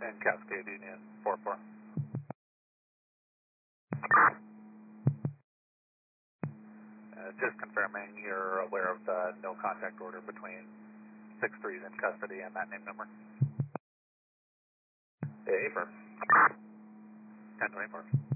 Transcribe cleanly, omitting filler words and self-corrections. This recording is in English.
And Cascade Union 44. Just confirming you're aware of the no contact order between 6-3's in custody and that name number. A firm. 1024.